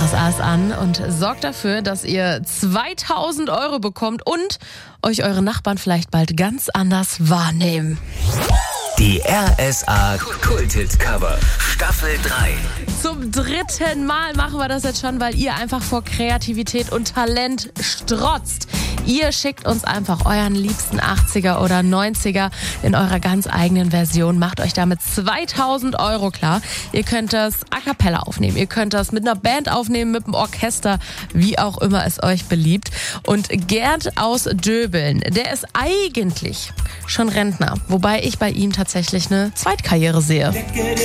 RSAs an und sorgt dafür, dass ihr 2000 € bekommt und euch eure Nachbarn vielleicht bald ganz anders wahrnehmen. Die RSA Kult-Hit-Cover Staffel 3. Zum 3. Mal machen wir das jetzt schon, weil ihr einfach vor Kreativität und Talent strotzt. Ihr schickt uns einfach euren liebsten 80er oder 90er in eurer ganz eigenen Version. Macht euch damit 2000 € klar. Ihr könnt das a cappella aufnehmen. Ihr könnt das mit einer Band aufnehmen, mit einem Orchester, wie auch immer es euch beliebt. Und Gerd aus Döbeln, der ist eigentlich schon Rentner. Wobei ich bei ihm tatsächlich eine Zweitkarriere sehe.